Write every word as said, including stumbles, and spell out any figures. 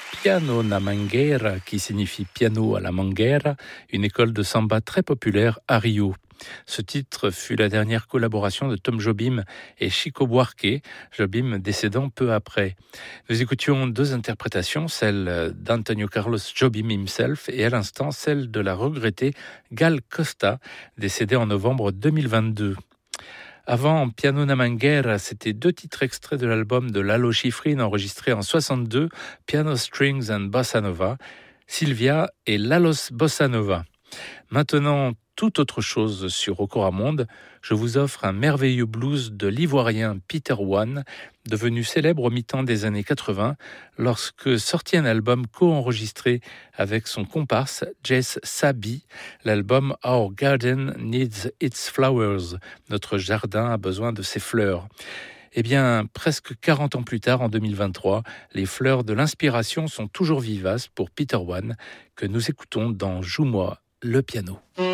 Piano na Mangueira, qui signifie piano à la Mangueira, une école de samba très populaire à Rio. Ce titre fut la dernière collaboration de Tom Jobim et Chico Buarque, Jobim décédant peu après. Nous écoutions deux interprétations, celle d'Antonio Carlos Jobim himself et à l'instant celle de la regrettée Gal Costa, décédée en novembre deux mille vingt-deux. Avant Piano na Mangueira, c'était deux titres extraits de l'album de Lalo Schifrin enregistré en soixante-deux, Piano Strings and Bossa Nova, Sylvia et Lalo's Bossa Nova. Maintenant, tout autre chose sur Okora Monde, je vous offre un merveilleux blues de l'ivoirien Peter One, devenu célèbre au mi-temps des années quatre-vingts, lorsque sortit un album co-enregistré avec son comparse Jess Sabi, l'album Our Garden Needs Its Flowers, notre jardin a besoin de ses fleurs. Eh bien, presque quarante ans plus tard, en deux mille vingt-trois, les fleurs de l'inspiration sont toujours vivaces pour Peter One, que nous écoutons dans Joue-moi le piano.